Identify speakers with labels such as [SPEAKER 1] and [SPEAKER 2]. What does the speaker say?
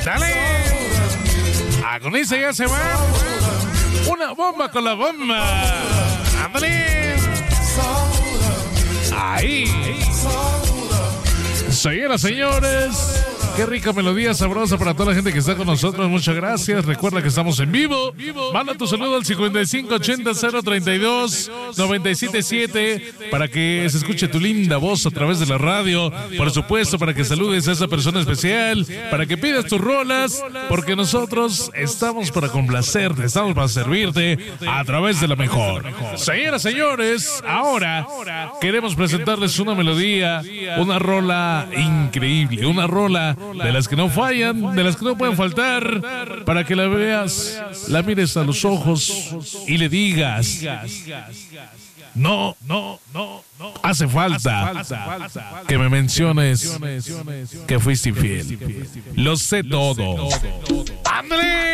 [SPEAKER 1] Dale. Agoniza, ya se va. Una bomba con la bomba. Ándale. Ahí. Señoras, señores. Qué rica melodía sabrosa para toda la gente que está con nosotros. Muchas gracias. Recuerda que estamos en vivo. Manda tu saludo al 5580-032-977 para que se escuche tu linda voz a través de la radio. Por supuesto, para que saludes a esa persona especial, para que pidas tus rolas, porque nosotros estamos para complacerte, estamos para servirte a través de la mejor. Señoras, señores, ahora queremos presentarles una melodía, una rola increíble, una rola de las que no fallan, de las que no pueden faltar, para que la veas, la mires a los ojos y le digas: no, hace falta que me menciones que fuiste infiel. Lo sé todo. ¡Ándale!